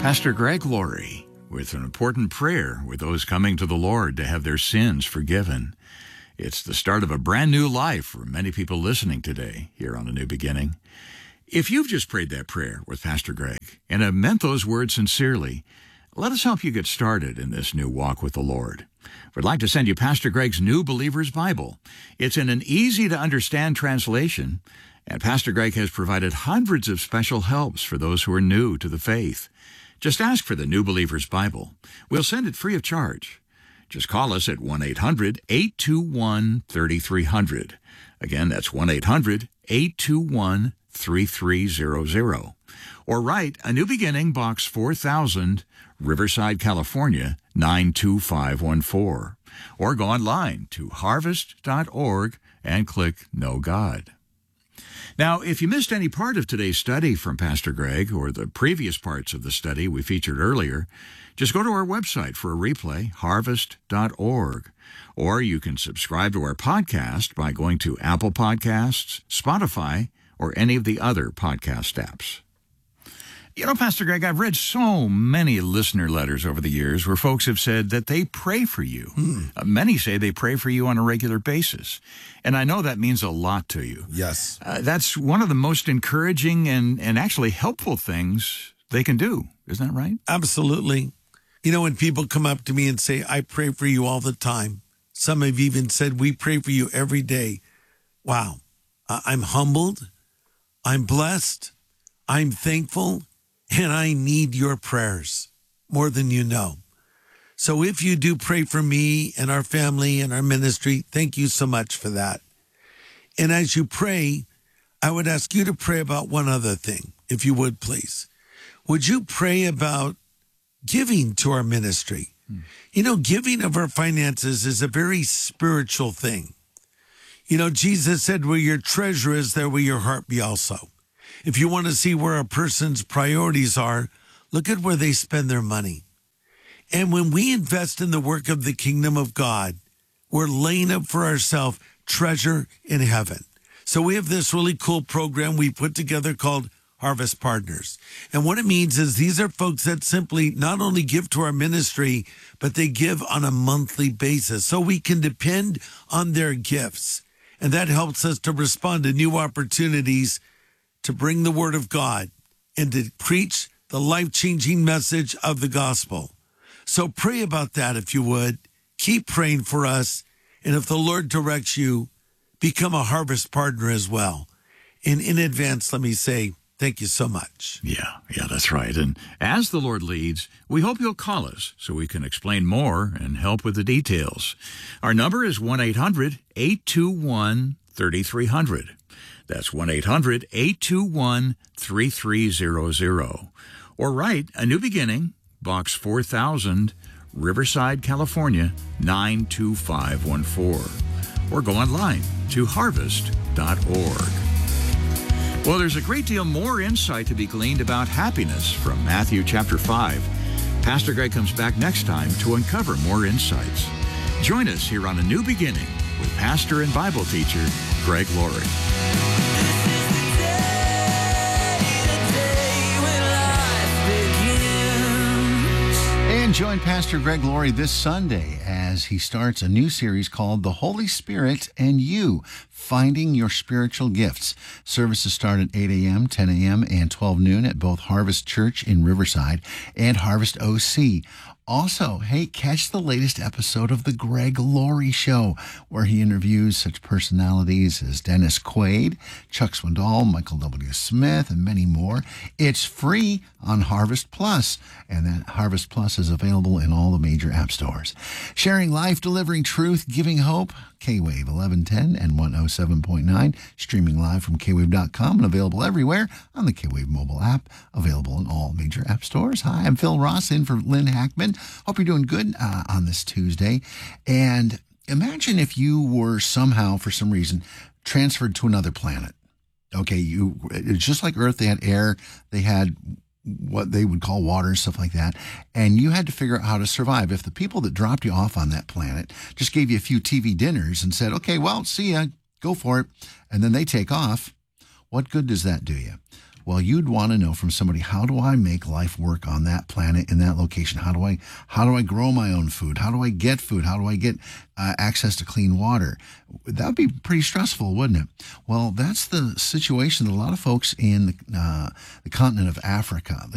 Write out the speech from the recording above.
Pastor Greg Laurie with an important prayer with those coming to the Lord to have their sins forgiven. It's the start of a brand new life for many people listening today here on A New Beginning. If you've just prayed that prayer with Pastor Greg and have meant those words sincerely, let us help you get started in this new walk with the Lord. We'd like to send you Pastor Greg's New Believer's Bible. It's in an easy-to-understand translation, and Pastor Greg has provided hundreds of special helps for those who are new to the faith. Just ask for the New Believer's Bible. We'll send it free of charge. Just call us at 1-800-821-3300. Again, that's 1-800-821-3300. Or write A New Beginning, Box 4000, Riverside, California, 92514. Or go online to harvest.org and click Know God. Now, if you missed any part of today's study from Pastor Greg or the previous parts of the study we featured earlier, just go to our website for a replay, harvest.org. Or you can subscribe to our podcast by going to Apple Podcasts, Spotify, or any of the other podcast apps. You know, Pastor Greg, I've read so many listener letters over the years where folks have said that they pray for you. Many say they pray for you on a regular basis. And I know that means a lot to you. Yes. That's one of the most encouraging and actually helpful things they can do. Isn't that right? Absolutely. You know, when people come up to me and say, I pray for you all the time. Some have even said, we pray for you every day. Wow. I'm humbled. I'm blessed. I'm thankful. And I need your prayers more than you know. So if you do pray for me and our family and our ministry, thank you so much for that. And as you pray, I would ask you to pray about one other thing, if you would, please. Would you pray about giving to our ministry? You know, giving of our finances is a very spiritual thing. You know, Jesus said, where your treasure is, there will your heart be also. If you want to see where a person's priorities are, look at where they spend their money. And when we invest in the work of the kingdom of God, we're laying up for ourselves treasure in heaven. So we have this really cool program we put together called Harvest Partners. And what it means is these are folks that simply not only give to our ministry, but they give on a monthly basis. So we can depend on their gifts. And that helps us to respond to new opportunities to bring the word of God and to preach the life-changing message of the gospel. So pray about that if you would. Keep praying for us. And if the Lord directs you, become a harvest partner as well. And in advance, let me say, thank you so much. Yeah, that's right. And as the Lord leads, we hope you'll call us so we can explain more and help with the details. Our number is 1-800-821-3300. That's 1-800-821-3300. Or write A New Beginning, Box 4000, Riverside, California, 92514. Or go online to harvest.org. Well, there's a great deal more insight to be gleaned about happiness from Matthew chapter 5. Pastor Greg comes back next time to uncover more insights. Join us here on A New Beginning with pastor and Bible teacher Greg Laurie. And join Pastor Greg Laurie this Sunday as he starts a new series called The Holy Spirit and You, Finding Your Spiritual Gifts. Services start at 8 a.m., 10 a.m., and 12 noon at both Harvest Church in Riverside and Harvest OC. Also, hey, catch the latest episode of The Greg Laurie Show, where he interviews such personalities as Dennis Quaid, Chuck Swindoll, Michael W. Smith, and many more. It's free on Harvest Plus, and that Harvest Plus is available in all the major app stores. Sharing life, delivering truth, giving hope. K-Wave 1110 and 107.9, streaming live from kwave.com and available everywhere on the K-Wave mobile app, available in all major app stores. Hi, I'm Phil Ross in for Lynn Hackman. Hope you're doing good on this Tuesday. And imagine if you were somehow, for some reason, transferred to another planet. Okay, it's just like Earth. They had air, they had what they would call water and stuff like that. And you had to figure out how to survive. If the people that dropped you off on that planet just gave you a few TV dinners and said, okay, well, see ya, go for it, and then they take off, what good does that do you? Well, you'd want to know from somebody, how do I make life work on that planet, in that location? How do I grow my own food? How do I get food? How do I get access to clean water? That would be pretty stressful, wouldn't it? Well, that's the situation that a lot of folks in the continent of Africa,